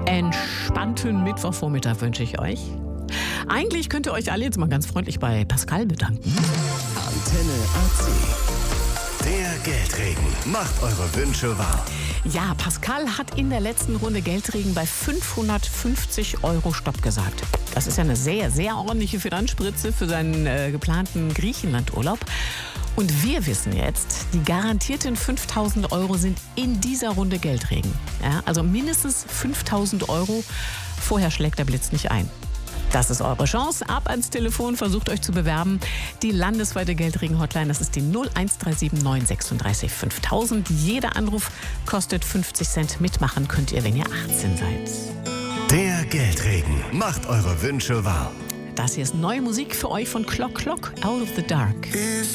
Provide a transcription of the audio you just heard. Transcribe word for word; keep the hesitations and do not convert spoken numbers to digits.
entspannten Mittwochvormittag wünsche ich euch. Eigentlich könnt ihr euch alle jetzt mal ganz freundlich bei Pascal bedanken. Antenne A C. Der Geldregen macht eure Wünsche wahr. Ja, Pascal hat in der letzten Runde Geldregen bei fünfhundertfünfzig Euro Stopp gesagt. Das ist ja eine sehr, sehr ordentliche Finanzspritze für seinen äh, geplanten Griechenlandurlaub. Und wir wissen jetzt, die garantierten fünftausend Euro sind in dieser Runde Geldregen. Ja, also mindestens fünftausend Euro. Vorher schlägt der Blitz nicht ein. Das ist eure Chance. Ab ans Telefon, versucht euch zu bewerben. Die landesweite Geldregen-Hotline, das ist die null eins drei sieben neun sechsunddreißig fünftausend. Jeder Anruf kostet fünfzig Cent. Mitmachen könnt ihr, wenn ihr achtzehn seid. Der Geldregen macht eure Wünsche wahr. Das hier ist neue Musik für euch von Clock Clock, Out of the Dark.